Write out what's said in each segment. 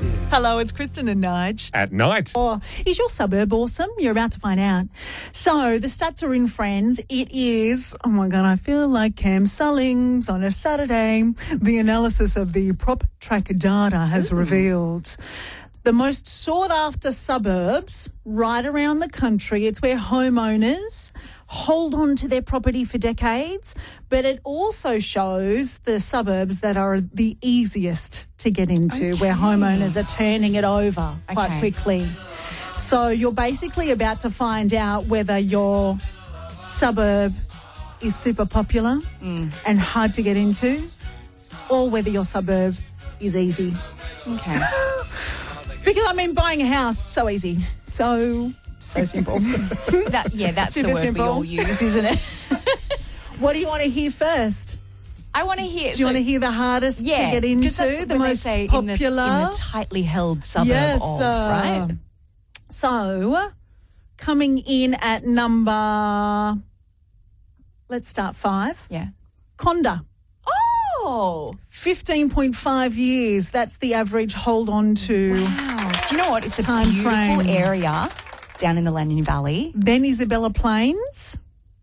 Hello, it's Kristen and Nige. At night. Oh, is your suburb awesome? You're about to find out. So the stats are in, friends. It is, oh my God, I feel like Cam Sullings on a Saturday. The analysis of the prop track data has revealed the most sought-after suburbs right around the country. It's where homeowners hold on to their property for decades, but it also shows the suburbs that are the easiest to get into, where homeowners are turning it over quite quickly. So you're basically about to find out whether your suburb is super popular and hard to get into, or whether your suburb is easy. Okay. Because, I mean, buying a house, so easy. So simple. That's the Super word simple. we all use, isn't it? What do you want to hear first? I want to hear... Do you want to hear the hardest to get into? The most popular? In the tightly held suburb right? So, coming in at number... Let's start 5. Yeah. Conda. Oh! 15.5 years. That's the average hold on to. Wow. Do you know what? It's a Time beautiful frame. area down in the Lanyon Valley. Then Isabella Plains.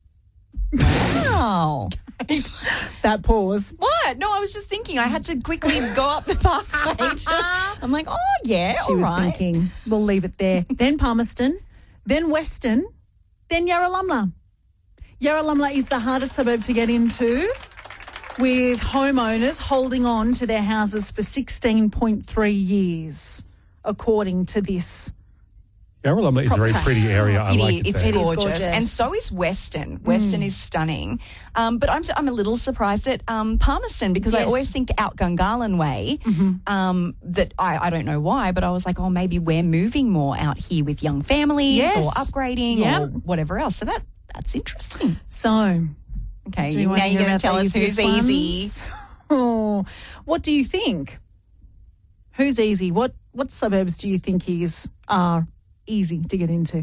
Wow. That pause. What? No, I was just thinking. I had to quickly go up the parkway. I'm like, oh, yeah, She was right. thinking, we'll leave it there. Then Palmerston, then Weston, then Yarralumla. Yarralumla is the hardest suburb to get into, with homeowners holding on to their houses for 16.3 years, according to this. Yarralumla is a very pretty area. I like it It's there. gorgeous. And so is Weston. Weston is stunning. But I'm a little surprised at Palmerston, because I Yes. always think out Gungahlin way, that I don't know why, but I was like, oh, maybe we're moving more out here with young families Yes. or upgrading Yep. or whatever else. So that's interesting. So, Okay, do you want now to you're hear going to about tell the us who's easiest easy. ones? Oh, what do you think? Who's easy? What suburbs do you think are easy to get into?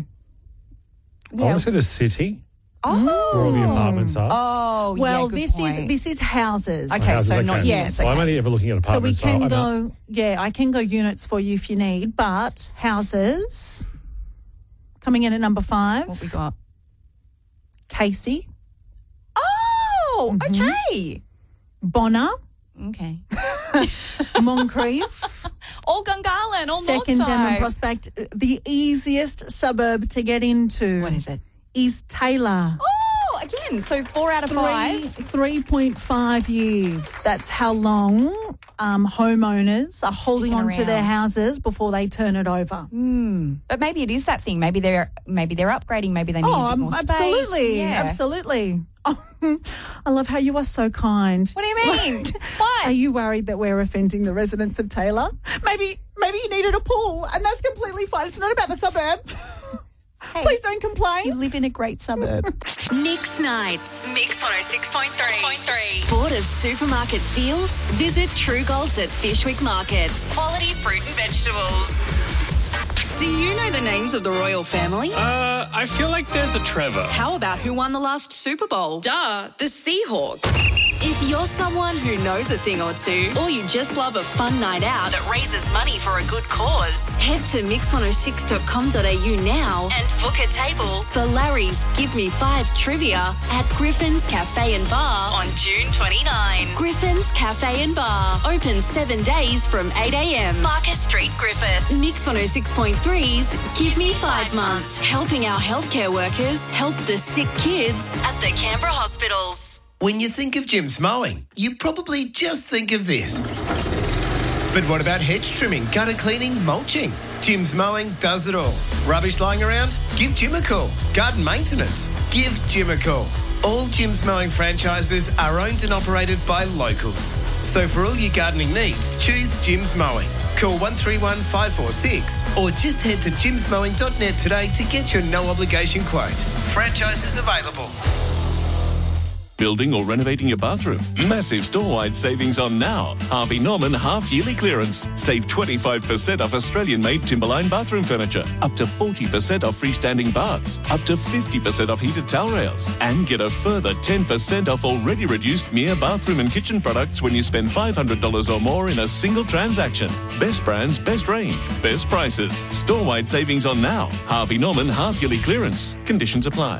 I want to say the city, where all the apartments are. Oh, Well, yeah, good this point. is houses. Okay, Houses, so not okay. units. Well, I'm Okay. only ever looking at So we apartments. can I'm go, I can go units for you if you need, but houses, coming in at number 5, What we got? Casey, Oh, okay. Bonner, Okay. Moncrief, All Gungahlin, all Second north Denman side. Prospect. The easiest suburb to get into What is it? is Taylor. Oh, again, so 4 out of 5. 3.5 years. That's how long homeowners are holding Sticking on to their around. houses before they turn it over. But maybe it is that thing. Maybe they're upgrading. Maybe they need a bit more space. absolutely, Yeah. absolutely. Oh, I love how you are so kind. What do you mean? What? Are you worried that we're offending the residents of Taylor? Maybe you needed a pool, and that's completely fine. It's not about the suburb. Hey, Please don't complain. you live in a great suburb. Mix Nights. Mix 106.3. Bored of supermarket feels? Visit True Golds at Fishwick Markets. Quality fruit and vegetables. Do you know the names of the royal family? I feel like there's a Trevor. How about who won the last Super Bowl? Duh, the Seahawks. If you're someone who knows a thing or two, or you just love a fun night out that raises money for a good cause, head to mix106.com.au now and book a table for Larry's Give Me 5 trivia at Griffin's Cafe and Bar on June 29. Griffin's Cafe and Bar, open 7 days from 8 a.m. Barker Street, Griffith. Mix 106.3's Give Me 5 month, helping our healthcare workers help the sick kids at the Canberra hospitals. When you think of Jim's Mowing, you probably just think of this. But what about hedge trimming, gutter cleaning, mulching? Jim's Mowing does it all. Rubbish lying around? Give Jim a call. Garden maintenance? Give Jim a call. All Jim's Mowing franchises are owned and operated by locals. So for all your gardening needs, choose Jim's Mowing. Call 131 546 or just head to jimsmowing.net today to get your no-obligation quote. Franchises available. Building or renovating your bathroom? Massive store-wide savings on Now. Harvey Norman half-yearly clearance. Save 25% off Australian-made Timberline bathroom furniture. Up to 40% off freestanding baths. Up to 50% off heated towel rails. And get a further 10% off already reduced Mia bathroom and kitchen products when you spend $500 or more in a single transaction. Best brands, best range, best prices. Store-wide savings on Now. Harvey Norman half-yearly clearance. Conditions apply.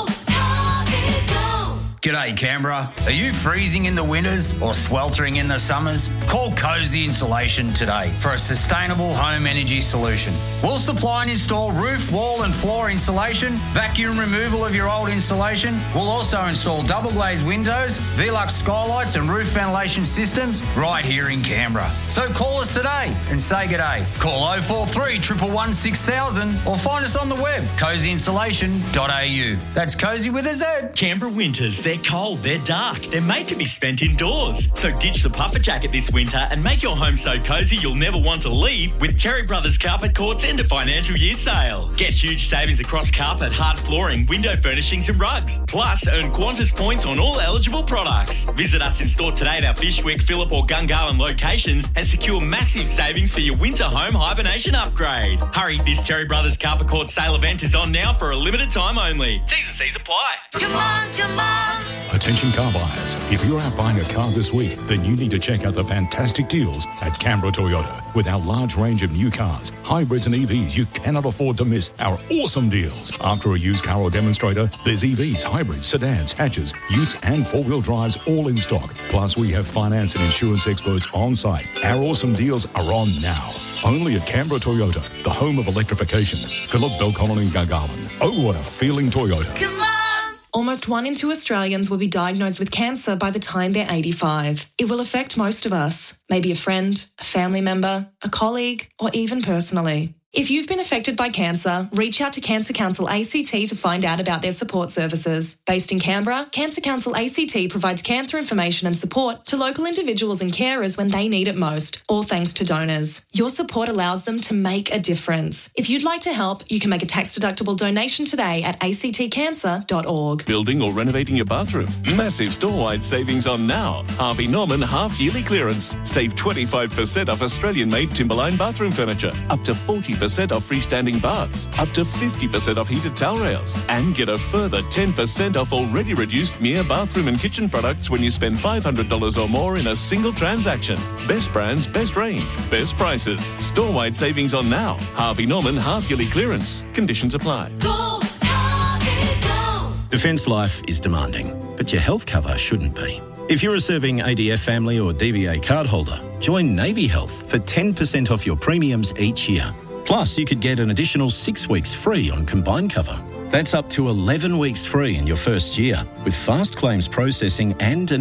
G'day Canberra. Are you freezing in the winters or sweltering in the summers? Call Cozy Insulation today for a sustainable home energy solution. We'll supply and install roof, wall and floor insulation, vacuum removal of your old insulation. We'll also install double glazed windows, Velux skylights and roof ventilation systems right here in Canberra. So call us today and say g'day. Call 043 111 6000 or find us on the web, cozyinsulation.au. That's Cozy with a Z. Canberra winters, they're cold, they're dark, they're made to be spent indoors. So ditch the puffer jacket this winter and make your home so cosy you'll never want to leave with Terry Brothers Carpet Court's end of financial year sale. Get huge savings across carpet, hard flooring, window furnishings and rugs. Plus, earn Qantas points on all eligible products. Visit us in store today at our Fishwick, Phillip or Gungahlin locations and secure massive savings for your winter home hibernation upgrade. Hurry, this Terry Brothers Carpet Court sale event is on now for a limited time only. T's and C's apply. Come on, come on. Attention car buyers. If you're out buying a car this week, then you need to check out the fantastic deals at Canberra Toyota. With our large range of new cars, hybrids and EVs, you cannot afford to miss our awesome deals. After a used car or demonstrator, there's EVs, hybrids, sedans, hatches, utes and four-wheel drives all in stock. Plus, we have finance and insurance experts on site. Our awesome deals are on now. Only at Canberra Toyota, the home of electrification. Phillip, Belconnen and Gungahlin. Oh, what a feeling Toyota. Come on. Almost 1 in 2 Australians will be diagnosed with cancer by the time they're 85. It will affect most of us, maybe a friend, a family member, a colleague, or even personally. If you've been affected by cancer, reach out to Cancer Council ACT to find out about their support services. Based in Canberra, Cancer Council ACT provides cancer information and support to local individuals and carers when they need it most, all thanks to donors. Your support allows them to make a difference. If you'd like to help, you can make a tax-deductible donation today at actcancer.org. Building or renovating your bathroom? Massive store-wide savings on Now. Harvey Norman half-yearly clearance. Save 25% off Australian-made Timberline bathroom furniture. Up to 40% off freestanding baths, up to 50% off heated towel rails, and get a further 10% off already reduced Mia bathroom and kitchen products when you spend $500 or more in a single transaction. Best brands, best range, best prices. Store-wide savings on Now. Harvey Norman half-yearly clearance. Conditions apply. Go, Harvey, go. Defence life is demanding, but your health cover shouldn't be. If you're a serving ADF family or DVA card holder, join Navy Health for 10% off your premiums each year. Plus, you could get an additional 6 weeks free on combined cover. That's up to 11 weeks free in your first year, with fast claims processing and a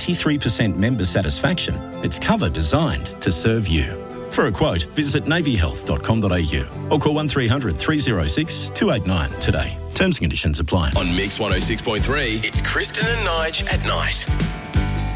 93% member satisfaction. It's cover designed to serve you. For a quote, visit navyhealth.com.au or call 1300 306 289 today. Terms and conditions apply. On Mix 106.3, it's Kristen and Nige at night.